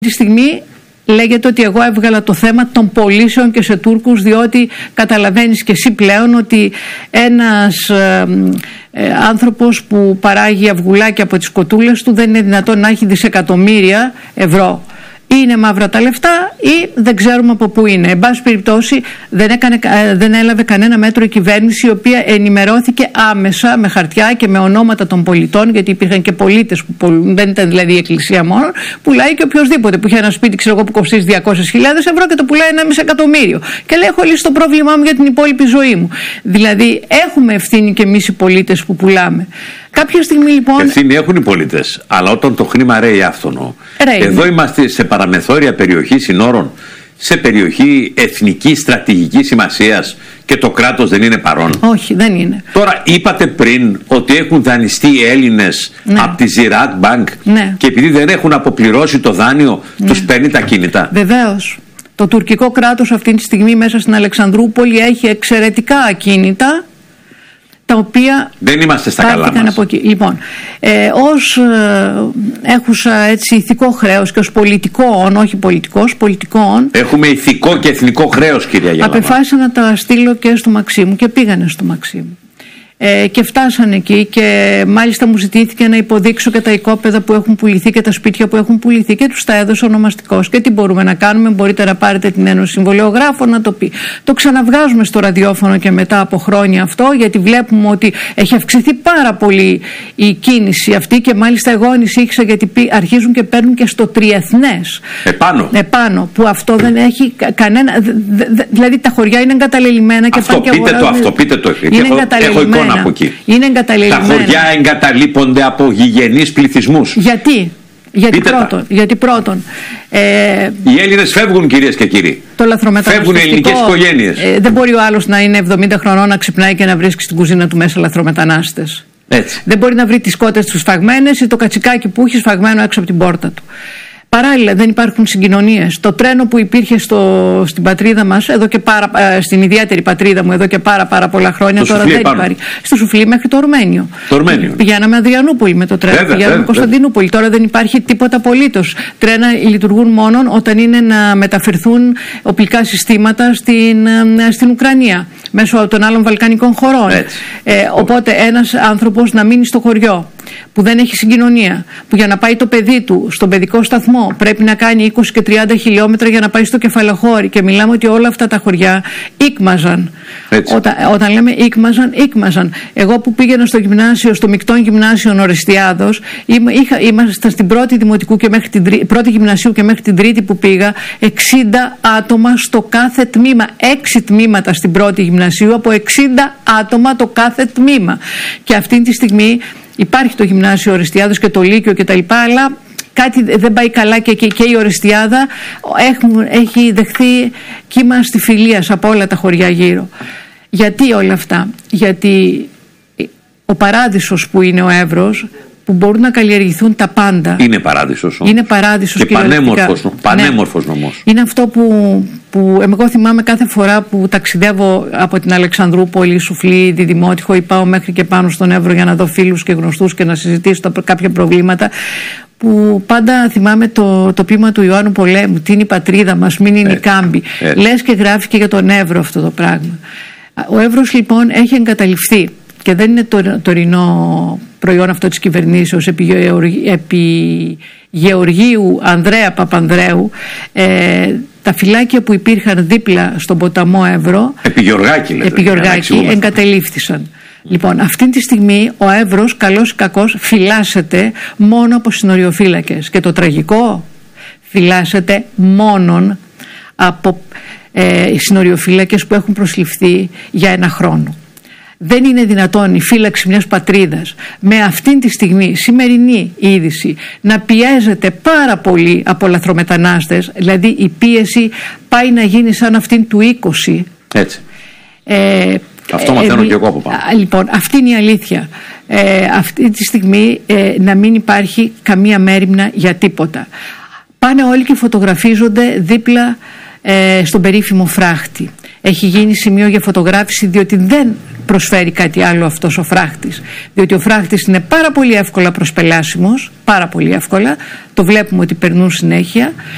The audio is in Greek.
Τη στιγμή λέγεται ότι εγώ έβγαλα το θέμα των πωλήσεων και σε Τούρκους, διότι καταλαβαίνεις και εσύ πλέον ότι ένας άνθρωπος που παράγει αυγουλάκια από τις κοτούλες του δεν είναι δυνατόν να έχει δισεκατομμύρια ευρώ. Είναι μαύρα τα λεφτά ή δεν ξέρουμε από πού είναι. Εν πάση περιπτώσει δεν έλαβε κανένα μέτρο η κυβέρνηση, η οποία ενημερώθηκε άμεσα με χαρτιά και με ονόματα των πολιτών, γιατί υπήρχαν και πολίτες που πολλούν, δεν ήταν δηλαδή η εκκλησία μόνο, πουλάει και οποιοδήποτε που είχε ένα σπίτι, ξέρω εγώ, που κοστίζει 200.000 ευρώ και το πουλάει 1,5 εκατομμύριο. Και λέει: έχω λύσει το πρόβλημά μου για την υπόλοιπη ζωή μου. Δηλαδή έχουμε ευθύνη και εμείς οι πολίτες που πουλάμε. Κάποια στιγμή λοιπόν. Ευθύνη έχουν οι πολίτες, αλλά όταν το χρήμα ρέει άφθονο. Εδώ είμαστε σε παραμεθόρια περιοχή συνόρων, σε περιοχή εθνικής στρατηγικής σημασίας και το κράτος δεν είναι παρόν. Όχι, δεν είναι. Τώρα είπατε πριν ότι έχουν δανειστεί οι Έλληνες από τη Ziraat Bank και επειδή δεν έχουν αποπληρώσει το δάνειο τους παίρνει τα κίνητα. Βεβαίως. Το τουρκικό κράτος αυτή τη στιγμή μέσα στην Αλεξανδρούπολη έχει εξαιρετικά ακίνητα, τα οποία δεν είμαστε στα καλά μας. Από εκεί. Λοιπόν, ως έχουσα έτσι ηθικό χρέος και ως πολιτικών, όχι πολιτικός, πολιτικών. Έχουμε ηθικό και εθνικό χρέος, κυρία Γιαλάμα. Απεφάσισα να τα στείλω και στο Μαξίμου και πήγανε στο Μαξίμου. Και φτάσανε εκεί και μάλιστα μου ζητήθηκε να υποδείξω και τα οικόπεδα που έχουν πουληθεί και τα σπίτια που έχουν πουληθεί και τους τα έδωσε ονομαστικώς. Και τι μπορούμε να κάνουμε, μπορείτε να πάρετε την Ένωση Συμβολιογράφων να το πει. Το ξαναβγάζουμε στο ραδιόφωνο και μετά από χρόνια αυτό, γιατί βλέπουμε ότι έχει αυξηθεί πάρα πολύ η κίνηση αυτή και μάλιστα εγώ ανησύχησα γιατί αρχίζουν και παίρνουν και στο τριεθνές. Επάνω, που αυτό δεν έχει κανένα. Δηλαδή τα χωριά είναι εγκαταλελειμμένα και αυτό, πείτε το. Έχω εικόνα από εκεί. Είναι εγκαταλελειμμένα. Τα χωριά εγκαταλείπονται από γηγενείς πληθυσμούς. Γιατί πρώτον οι Έλληνες φεύγουν, κυρίες και κύριοι. Φεύγουν οι ελληνικές οικογένειες. Δεν μπορεί ο άλλος να είναι 70 χρονών να ξυπνάει και να βρίσκει στην κουζίνα του μέσα λαθρομετανάστες. Έτσι. Δεν μπορεί να βρει τις κότες του σφαγμένες ή το κατσικάκι που έχει σφαγμένο έξω από την πόρτα του. Παράλληλα δεν υπάρχουν συγκοινωνίες. Το τρένο που υπήρχε στην πατρίδα μας, στην ιδιαίτερη πατρίδα μου εδώ και πάρα πολλά χρόνια, τώρα δεν υπάρχει. Στο Σουφλί μέχρι το Ορμένιο. Πηγαίναμε Αδριανούπολη με το τρένο, πηγαίναμε Κωνσταντινούπολη. Τώρα δεν υπάρχει τίποτα απολύτως. Τρένα λειτουργούν μόνο όταν είναι να μεταφερθούν οπλικά συστήματα στην Ουκρανία μέσω των άλλων βαλκανικών χωρών. Οπότε ένας άνθρωπος να μείνει στο χωριό που δεν έχει συγκοινωνία, που για να πάει το παιδί του στον παιδικό σταθμό πρέπει να κάνει 20 και 30 χιλιόμετρα για να πάει στο Κεφαλοχώρι, και μιλάμε ότι όλα αυτά τα χωριά ήκμαζαν. Όταν λέμε ήκμαζαν. Εγώ που πήγαινα στο γυμνάσιο, στο μεικτό γυμνάσιο Ορεστιάδος, ήμασταν στην πρώτη δημοτικού και πρώτη γυμνασίου και μέχρι την τρίτη που πήγα 60 άτομα στο κάθε τμήμα, 6 τμήματα στην πρώτη γυμνασίου, από 60 άτομα το κάθε τμήμα. Και αυτή τη στιγμή υπάρχει το γυμνάσιο Ορεστιάδος και το Λύκειο και τα λοιπά, αλλά κάτι δεν πάει καλά και η Ορεστιάδα έχει δεχθεί κύμα στιφιλίας από όλα τα χωριά γύρω. Γιατί όλα αυτά? Γιατί ο παράδεισος που είναι ο Εύρος, που μπορούν να καλλιεργηθούν τα πάντα. Είναι παράδεισος. Είναι παράδεισος και πανέμορφος νομός. Είναι αυτό που εγώ θυμάμαι κάθε φορά που ταξιδεύω από την Αλεξανδρούπολη, Σουφλή, τη Δημότυχο ή πάω μέχρι και πάνω στον Εύρο για να δω φίλους και γνωστούς και να συζητήσω κάποια προβλήματα, που πάντα θυμάμαι το ποίημα του Ιωάννου Πολέμου, τι είναι η πατρίδα μας, μην είναι η κάμπη. Λες και γράφει και για τον Εύρο αυτό το πράγμα. Ο Εύρος λοιπόν έχει εγκαταλειφθεί και δεν είναι τωρινό προϊόν αυτό της κυβερνήσεως επί Γεωργίου Ανδρέα Παπανδρέου. Τα φυλάκια που υπήρχαν δίπλα στον ποταμό Εύρο, επί Γεωργάκη, εγκατελείφθησαν. Λοιπόν, αυτή τη στιγμή ο Εύρος, καλός ή κακός, φυλάσσεται μόνο από συνοριοφύλακες. Και το τραγικό, φυλάσσεται μόνον από συνοριοφύλακες που έχουν προσληφθεί για 1 χρόνο. Δεν είναι δυνατόν η φύλαξη μιας πατρίδας με αυτήν τη στιγμή, σημερινή είδηση, να πιέζεται πάρα πολύ από λαθρομετανάστες. Δηλαδή η πίεση πάει να γίνει σαν αυτήν του 20. Έτσι. Αυτό μαθαίνω και εγώ από πάνω. Λοιπόν, αυτή είναι η αλήθεια. Αυτή τη στιγμή να μην υπάρχει καμία μέριμνα για τίποτα. Πάνε όλοι και φωτογραφίζονται δίπλα στον περίφημο φράχτη. Έχει γίνει σημείο για φωτογράφηση, διότι δεν προσφέρει κάτι άλλο αυτός ο φράχτης. Διότι ο φράχτης είναι πάρα πολύ εύκολα προσπελάσιμος, πάρα πολύ εύκολα. Το βλέπουμε ότι περνούν συνέχεια.